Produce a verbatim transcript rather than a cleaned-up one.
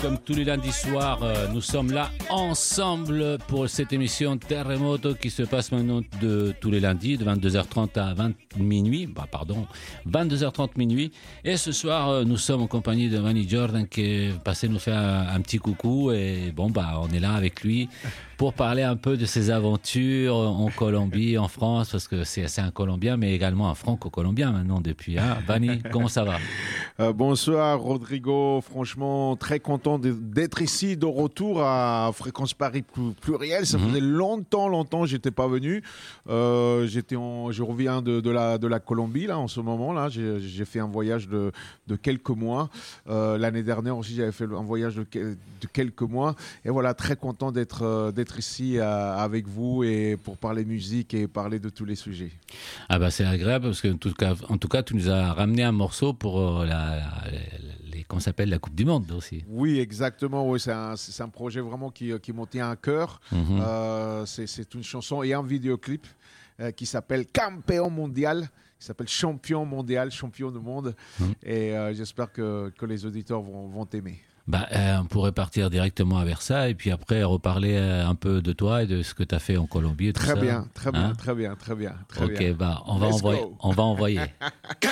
comme tous les lundis soirs, euh, nous sommes là ensemble pour cette émission Terremoto qui se passe maintenant de tous les lundis de vingt-deux heures trente à vingt minuit, bah pardon, vingt-deux heures trente minuit. Et ce soir, euh, nous sommes en compagnie de Vanny Jordan qui est passé nous faire un, un petit coucou et bon bah on est là avec lui pour parler un peu de ses aventures en Colombie, en France, parce que c'est, c'est un Colombien, mais également un Franco-Colombien maintenant depuis. Hein. Vanny, comment ça va? Euh, bonsoir Rodrigo, franchement très content de, d'être ici, de retour à Fréquence Paris Pluriel. Ça mm-hmm. faisait longtemps, longtemps que j'étais pas venu. Euh, j'étais en, je reviens de, de, la, de la Colombie là en ce moment là. J'ai, j'ai fait un voyage de, de quelques mois. Euh, l'année dernière aussi j'avais fait un voyage de, de quelques mois. Et voilà, très content d'être, d'être ici euh, avec vous et pour parler musique et parler de tous les sujets. Ah bah c'est agréable parce que en tout cas, en tout cas tu nous as ramené un morceau pour euh, la La, les, comment s'appelle, la Coupe du Monde aussi. Oui, exactement. Oui, c'est un, c'est un projet vraiment qui, qui me tient à cœur. Mm-hmm. Euh, c'est, c'est une chanson et un vidéoclip euh, qui s'appelle Campeón Mondial, qui s'appelle Champion Mondial, Champion du Monde. Mm-hmm. Et euh, j'espère que, que les auditeurs vont, vont aimer. Bah, euh, on pourrait partir directement vers ça et puis après reparler euh, un peu de toi et de ce que tu as fait en Colombie. Et tout très, ça. bien, très hein? bien, très bien, très bien, très okay, bien. Ok, bah, on va envoyer. On va envoyer.